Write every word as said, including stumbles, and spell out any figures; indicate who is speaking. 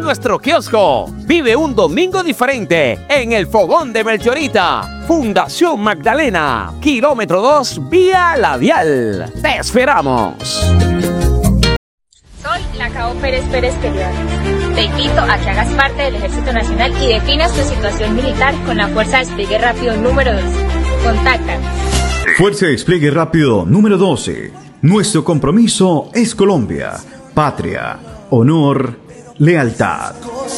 Speaker 1: nuestro kiosco. Vive un domingo diferente en el Fogón de Melchorita. Fundación Magdalena, kilómetro dos, vía Labial. ¡Te esperamos!
Speaker 2: Soy la Cabo Pérez Pérez Querido. Te invito a que hagas parte del Ejército Nacional y definas tu situación militar con la Fuerza de Despliegue Rápido número doce. Contáctanos.
Speaker 3: Fuerza de Despliegue Rápido número doce. Nuestro compromiso es Colombia, patria, honor, lealtad.